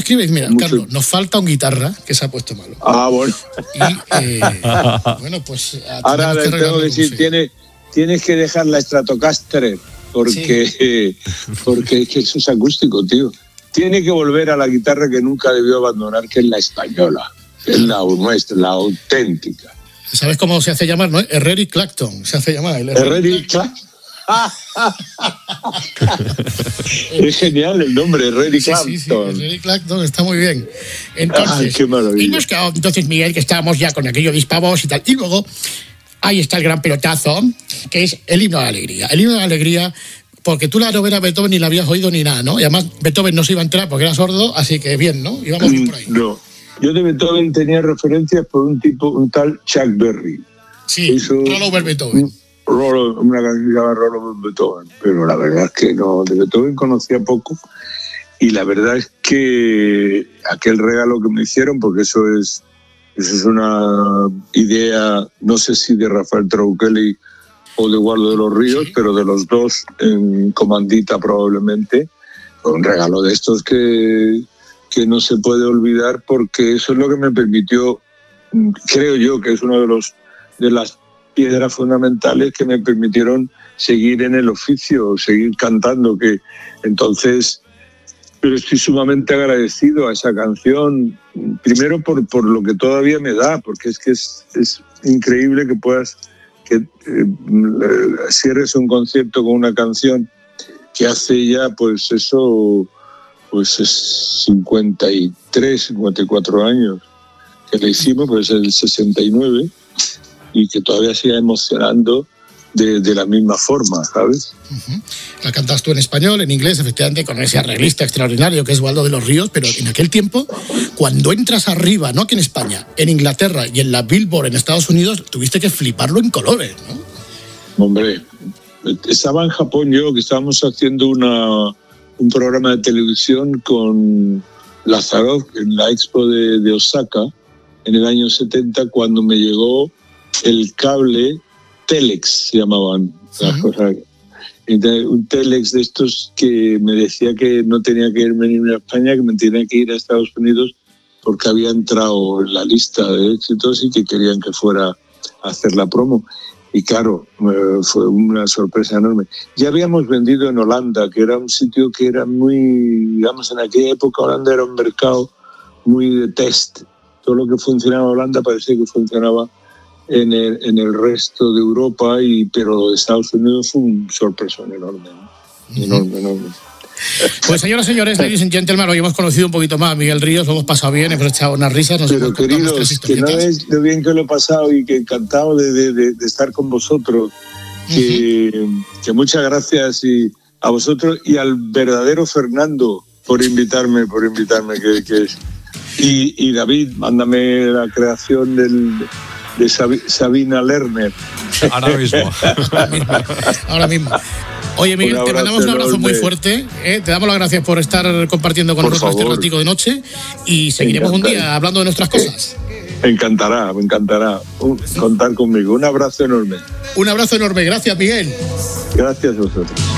escribe, mira, mucho. Carlos, nos falta un guitarra que se ha puesto malo. Ah, bueno. Y, bueno, pues... Ahora le tengo que decir, tienes que dejar la Stratocaster, porque es que eso es acústico, tío. Tiene que volver a la guitarra que nunca debió abandonar, que es la española, que es la nuestra, la auténtica. ¿Sabes cómo se hace llamar, no? Herreri Clacton, se hace llamar. Herreri Clacton. Es genial el nombre, Herreri Clacton. Sí, Herreri Clacton, está muy bien. Entonces, qué maravilla. Hemos quedado, entonces, Miguel, que estábamos ya con aquello de Hispavox y tal. Y luego, ahí está el gran pelotazo, que es el himno de la alegría. El himno de la alegría, porque tú la novela Beethoven ni la habías oído ni nada, ¿no? Y además Beethoven no se iba a enterar porque era sordo, así que bien, ¿no? Íbamos bien por ahí. No. Yo de Beethoven tenía referencias por un tal Chuck Berry. Sí, Roll Over Beethoven. Una canción que se llama Roll Over Beethoven. Pero la verdad es que no, de Beethoven conocía poco. Y la verdad es que aquel regalo que me hicieron, porque eso es una idea, no sé si de Rafael Trauquelli o de Guardo de los Ríos, pero de los dos en comandita probablemente. Fue un regalo de estos que no se puede olvidar, porque eso es lo que me permitió, creo yo que es uno de las piedras fundamentales que me permitieron seguir en el oficio, seguir cantando, que entonces, pero estoy sumamente agradecido a esa canción, primero por lo que todavía me da, porque es que es increíble que puedas, que cierres un concierto con una canción que hace ya, pues eso, pues es 53, 54 años que le hicimos, pues el 69, y que todavía siga emocionando de la misma forma, ¿sabes? Uh-huh. La cantas tú en español, en inglés, efectivamente, con ese arreglista extraordinario que es Gualdo de los Ríos, pero en aquel tiempo, cuando entras arriba, no aquí en España, en Inglaterra y en la Billboard en Estados Unidos, tuviste que fliparlo en colores, ¿no? Hombre, estaba en Japón yo, que estábamos haciendo un programa de televisión con Lazarov en la Expo de Osaka en el año 70, cuando me llegó el cable Telex, se llamaban las cosas. Un Telex de estos que me decía que no tenía que irme ni a España, que me tenía que ir a Estados Unidos porque había entrado en la lista de éxitos y que querían que fuera a hacer la promo. Y claro, fue una sorpresa enorme. Ya habíamos vendido en Holanda, que era un sitio que era muy, digamos, en aquella época Holanda era un mercado muy de test. Todo lo que funcionaba en Holanda parecía que funcionaba en el resto de Europa, pero de Estados Unidos fue un sorpresón enorme, ¿no? Enorme. Pues señoras y señores, ladies and gentlemen, hoy hemos conocido un poquito más a Miguel Ríos, lo hemos pasado bien, hemos echado unas risas, nos pero hemos contado nuestras historietas. Que no es lo bien que lo he pasado y que encantado de estar con vosotros, que muchas gracias y a vosotros y al verdadero Fernando por invitarme y David, mándame la creación de Sabina Lerner. Ahora mismo. Oye, Miguel, te mandamos un abrazo muy fuerte. Te damos las gracias por estar compartiendo con nosotros este ratico de noche y seguiremos un día hablando de nuestras cosas. Me encantará contar conmigo. Un abrazo enorme. Un abrazo enorme. Gracias, Miguel. Gracias a vosotros.